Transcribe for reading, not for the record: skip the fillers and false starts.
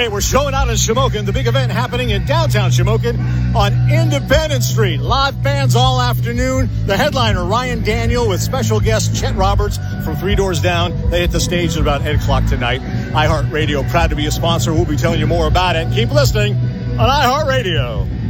Hey, we're showing out in Shamokin, the big event happening in downtown Shamokin on Independence Street. Live bands all afternoon. The headliner, Ryan Daniel, with special guest Chet Roberts from Three Doors Down. They hit the stage at about 8 o'clock tonight. iHeartRadio, proud to be a sponsor. We'll be telling you more about it. Keep listening on iHeartRadio.